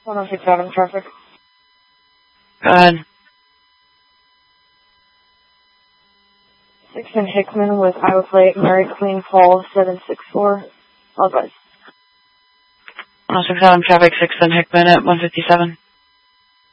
106 Adam traffic. Go ahead. 6 in Hickman with Iowa plate, Mary Queen Hall 764. All advice. 106 Adam traffic, 6 in Hickman at 157.